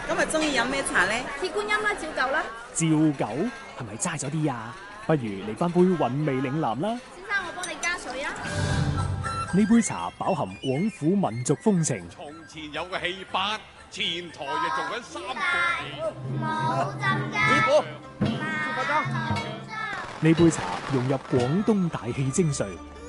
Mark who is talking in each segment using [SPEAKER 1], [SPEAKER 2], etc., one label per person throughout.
[SPEAKER 1] 今日中意飲咩茶咧？
[SPEAKER 2] 鐵觀音啦，照舊啦。
[SPEAKER 3] 照舊係咪齋咗啲啊？不如嚟翻杯韻味嶺南啦。
[SPEAKER 2] 先生，我幫你加水啊。
[SPEAKER 3] 呢杯茶飽含廣府民族風情。
[SPEAKER 4] 從前有個戲班，前台就做緊三個戲。
[SPEAKER 2] 冇浸㗎。
[SPEAKER 4] 師傅，
[SPEAKER 3] 呢杯茶融入廣東大氣精髓。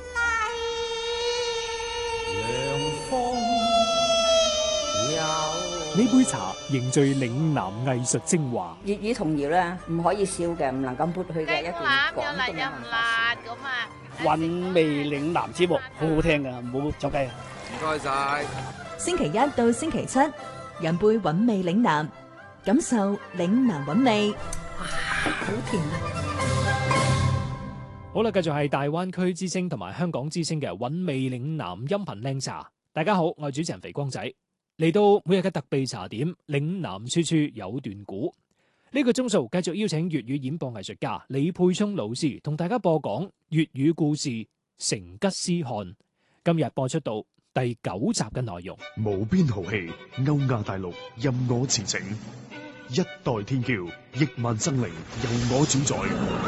[SPEAKER 3] 呢杯茶凝聚嶺南藝術精華。
[SPEAKER 5] 粵語童謠咧，唔可以笑嘅，唔能夠抹去嘅一段廣東嘅文化。
[SPEAKER 6] 韻味嶺南節目好好聽㗎，唔好走雞啊！
[SPEAKER 4] 唔該晒。
[SPEAKER 7] 星期一到星期七，飲杯韻味嶺南，感受嶺南韻味。哇，好甜啊！
[SPEAKER 3] 好啦，繼續係大灣區之聲同埋香港之聲嘅韻味嶺南音頻靚茶。大家好，我係主持人肥光仔。嚟到每日嘅特備茶點，嶺南處處有段古。呢個鐘數繼續邀請粵語演播藝術家李沛聰老師同大家播講粵語故事《成吉思汗》。今日播出到第9集嘅內容。
[SPEAKER 8] 無邊豪氣，歐亞大陸任我馳騁，一代天驕，億萬生靈由我主宰。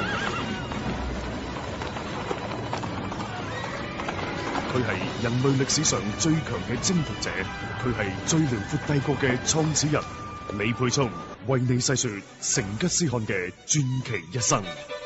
[SPEAKER 8] 佢係人類歷史上最強嘅征服者，佢係最遼闊帝國嘅創始人。李沛聰為你細說成吉思汗嘅傳奇一生。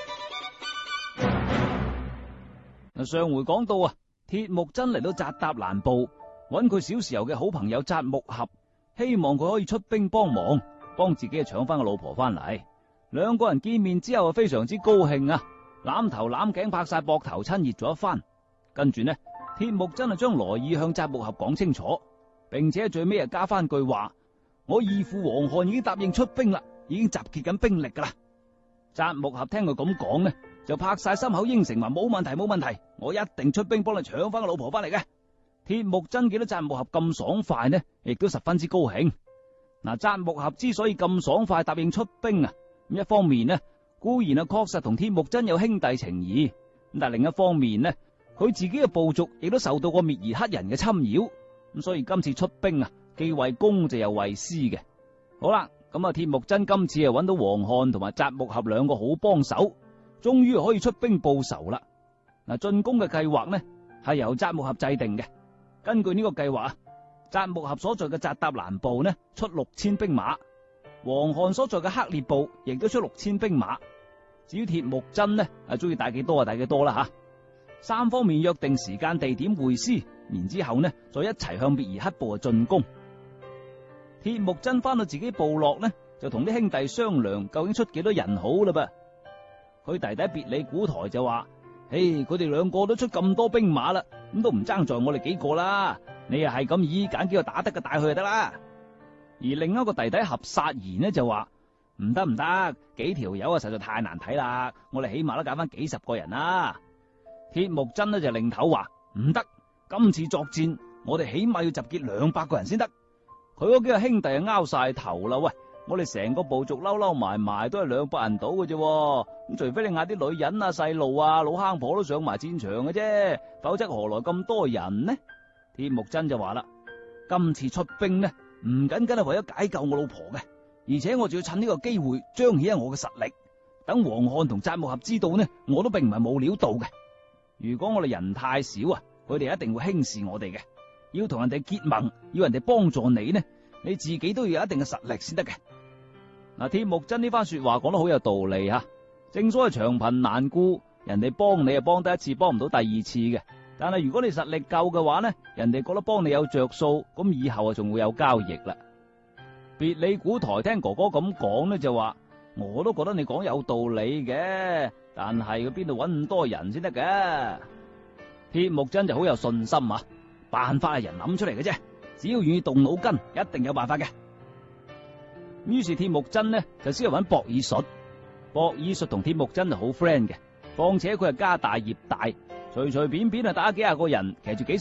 [SPEAKER 6] 上回講到啊，鐵木真嚟到扎達蘭部，揾佢小時候嘅好朋友扎木合，希望佢可以出兵幫忙，幫自己搶翻個老婆翻嚟。兩個人見面之後啊，非常之高興啊，攬頭攬頸拍晒膊頭，親熱咗一番。跟住呢，鐵木真係將來意向扎木合講清楚，並且最尾啊加翻句話：我義父王翰已經答應出兵啦，已經集結緊兵力噶啦。扎木合聽佢咁講呢，就拍晒心口應承話冇問題冇問題，我一定出兵幫你搶翻個老婆翻嚟嘅。鐵木真見到扎木合咁爽快呢，亦都十分之高興。嗱，扎木合之所以咁爽快答應出兵啊，咁一方面呢，固然啊確實同鐵木真有兄弟情誼，咁但係另一方面呢，佢自己嘅部族亦都受到過滅兒黑人嘅侵擾，咁所以今次出兵啊，既為公就又為私嘅。好啦，咁啊鐵木真今次啊揾到王翰同埋扎木合兩個好幫手，終於可以出兵報仇啦。嗱，進攻嘅計劃呢係由扎木合制定嘅。根據呢個計劃啊，扎木合所在嘅扎達蘭部呢出6000兵馬，王翰所在嘅克烈部亦都出6000兵馬。至於鐵木真呢，中意帶幾多就帶幾多啦吓。三方面約定時間地點會師，然之後呢再一齊向滅兒黑部進攻。鐵木真翻到自己部落呢，就同啲兄弟商量究竟出幾多人好啦噃。佢弟弟別里古台就話：佢哋兩個都出咁多兵馬啦，咁都唔爭在我哋幾個啦。你又係咁意揀幾個打得嘅帶去就得啦。而另一個弟弟合薩兒呢就話：唔得唔得，幾條友啊實在太難睇啦，我哋起碼都揀翻幾十個人啦。鐵木真呢就擰頭話：唔得，今次作戰我哋起碼要集結200個人先得。佢嗰幾個兄弟啊拗晒頭啦，喂，我哋成個部族撈埋埋都係200人到嘅啫，咁除非你嗌啲女人啊、細路啊、老坑婆都上埋戰場嘅啫，否則何來咁多人呢？鐵木真就話啦：今次出兵呢，唔僅僅係為咗解救我老婆嘅，而且我仲要趁呢個機會彰顯下我嘅實力，等王翰同扎木合知道呢，我都並唔係冇料到嘅。如果我哋人太少啊，佢哋一定會輕視我哋嘅。要同人哋結盟，要人哋幫助你呢，你自己都要有一定嘅實力先得嘅。嗱，鐵木真呢番說話講得好有道理吓。正所謂長貧難顧，人哋幫你啊幫得一次，幫唔到第二次嘅。但係如果你實力夠嘅話呢，人哋覺得幫你有着數，咁以後啊仲會有交易啦。別里古台聽哥哥咁講呢，就話我都覺得你講有道理嘅。但係佢邊度搵咁多人先得嘅？鐵木真就好有信心啊！辦法係人諗出嚟嘅啫，只要願意動腦筋，一定有辦法嘅。於是鐵木真呢就先去搵博爾術。博爾術同鐵木真就好 friend 嘅，況且佢係家大業大，隨隨便便啊打幾廿個人，騎住幾